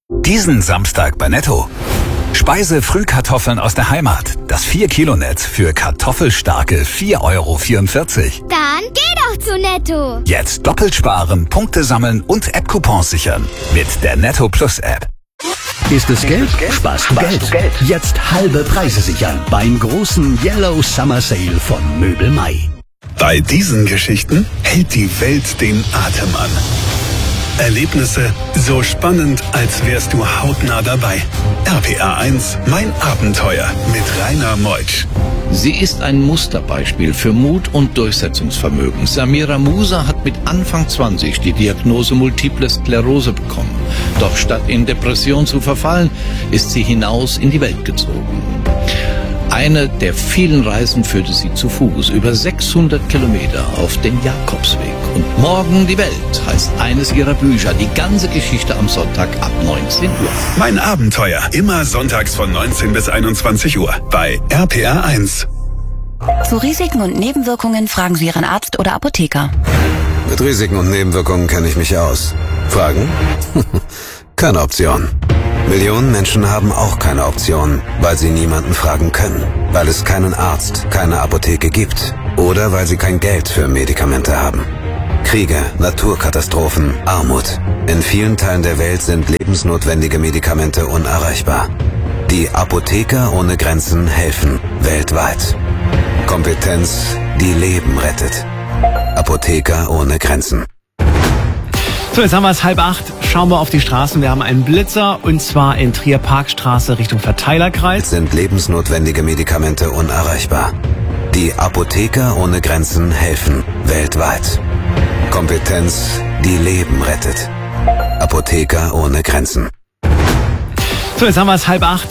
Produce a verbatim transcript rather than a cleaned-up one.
Diesen Samstag bei Netto. Speise-Frühkartoffeln aus der Heimat. Das vier Kilo Netz für kartoffelstarke vier Euro vierundvierzig. Dann geh doch zu Netto. Jetzt doppelt sparen, Punkte sammeln und App-Coupons sichern. Mit der Netto Plus App. Ist es Geld? Sparst du Geld. Jetzt halbe Preise sichern beim großen Yellow Summer Sale von Möbel Mai. Bei diesen Geschichten hält die Welt den Atem an. Erlebnisse so spannend, als wärst du hautnah dabei. R P R eins, mein Abenteuer mit Rainer Meutsch. Sie ist ein Musterbeispiel für Mut und Durchsetzungsvermögen. Samira Musa hat mit Anfang zwanzig die Diagnose Multiple Sklerose bekommen. Doch statt in Depression zu verfallen, ist sie hinaus in die Welt gezogen. Eine der vielen Reisen führte sie zu Fuß über sechshundert Kilometer auf den Jakobsweg. Und Morgen die Welt heißt eines ihrer Bücher. Die ganze Geschichte am Sonntag ab neunzehn Uhr. Mein Abenteuer, immer sonntags von neunzehn bis einundzwanzig Uhr bei R P R eins. Zu Risiken und Nebenwirkungen fragen Sie Ihren Arzt oder Apotheker. Mit Risiken und Nebenwirkungen kenne ich mich aus. Fragen? Keine Option. Millionen Menschen haben auch keine Option, weil sie niemanden fragen können, weil es keinen Arzt, keine Apotheke gibt oder weil sie kein Geld für Medikamente haben. Kriege, Naturkatastrophen, Armut. In vielen Teilen der Welt sind lebensnotwendige Medikamente unerreichbar. Die Apotheker ohne Grenzen helfen weltweit. Kompetenz, die Leben rettet. Apotheker ohne Grenzen. So, jetzt haben wir es halb acht. Schauen wir auf die Straßen. Wir haben einen Blitzer und zwar in Trier Parkstraße Richtung Verteilerkreis. Sind lebensnotwendige Medikamente unerreichbar. Die Apotheker ohne Grenzen helfen weltweit. Kompetenz, die Leben rettet. Apotheker ohne Grenzen. So, jetzt haben wir es halb acht.